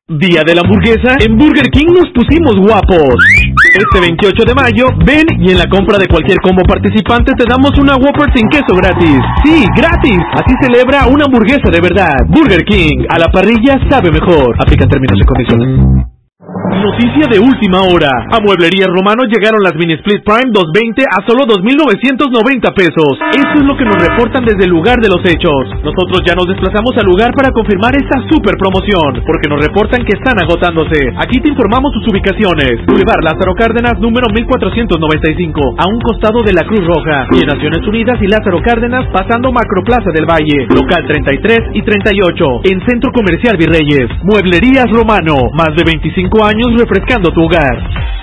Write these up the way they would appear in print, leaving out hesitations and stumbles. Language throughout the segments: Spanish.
Día de la hamburguesa, en Burger King nos pusimos guapos. Este 28 de mayo, ven y en la compra de cualquier combo participante te damos una Whopper sin queso gratis. Sí, gratis. Así celebra una hamburguesa de verdad. Burger King, a la parrilla sabe mejor. Aplican términos y condiciones. Noticia de última hora. A Mueblerías Romano llegaron las Mini Split Prime 220 a solo 2,990 pesos. Eso es lo que nos reportan desde el lugar de los hechos. Nosotros ya nos desplazamos al lugar para confirmar esta super promoción, porque nos reportan que están agotándose. Aquí te informamos sus ubicaciones. Boulevard Lázaro Cárdenas, número 1495, a un costado de la Cruz Roja, y en Naciones Unidas y Lázaro Cárdenas, pasando Macroplaza del Valle, local 33 y 38, en Centro Comercial Virreyes. Mueblerías Romano, más de 25 años refrescando tu hogar.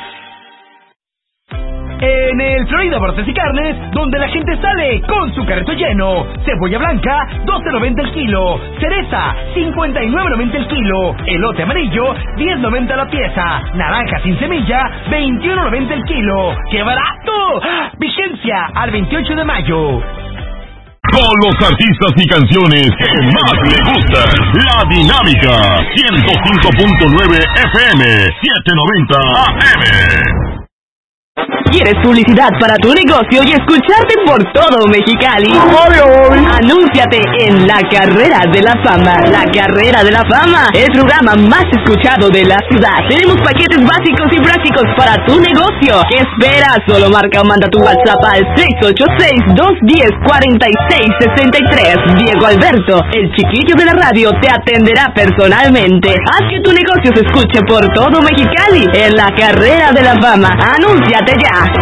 En el Florida Barces y Carnes, donde la gente sale con su carrito lleno. Cebolla blanca, 12.90 el kilo. Cereza, 59.90 el kilo. Elote amarillo, 10.90 la pieza. Naranja sin semilla, 21.90 el kilo. ¡Qué barato! Vigencia al 28 de mayo. Con los artistas y canciones que más le gustan. La Dinámica, 105.9 FM, 790 AM. ¿Quieres publicidad para tu negocio y escucharte por todo Mexicali? Anúnciate en La Carrera de la Fama. La Carrera de la Fama, el programa más escuchado de la ciudad. Tenemos paquetes básicos y prácticos para tu negocio. ¿Qué esperas? Solo marca o manda tu WhatsApp al 686-210-4663. Diego Alberto, el chiquillo de la radio, te atenderá personalmente. Haz que tu negocio se escuche por todo Mexicali en La Carrera de la Fama. Anúnciate ya.